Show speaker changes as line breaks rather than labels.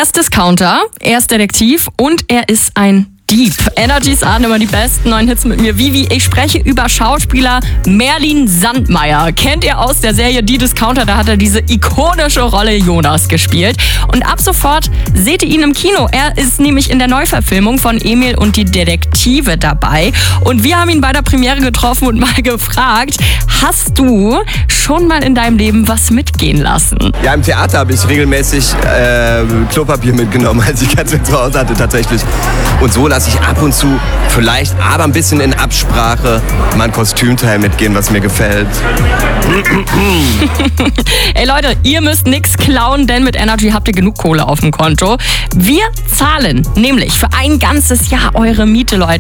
Er ist Discounter, er ist Detektiv und er ist ein Dieb. Energys ahnen immer die besten neuen Hits mit mir. Vivi, ich spreche über Schauspieler Merlin Sandmeier. Kennt ihr aus der Serie Die Discounter? Da hat er diese ikonische Rolle Jonas gespielt. Und ab sofort seht ihr ihn im Kino. Er ist nämlich in der Neuverfilmung von Emil und die Detektive dabei. Und wir haben ihn bei der Premiere getroffen und mal gefragt, hast du schon mal in deinem Leben was mitgehen lassen?
Ja, im Theater habe ich regelmäßig Klopapier mitgenommen, als ich ganz zu Hause hatte tatsächlich. Und so lasse ich ab und zu vielleicht, aber ein bisschen in Absprache, mal ein Kostümteil mitgehen, was mir gefällt.
Ey Leute, ihr müsst nichts klauen, denn mit Energy habt ihr genug Kohle auf dem Konto. Wir zahlen nämlich für ein ganzes Jahr eure Miete, Leute.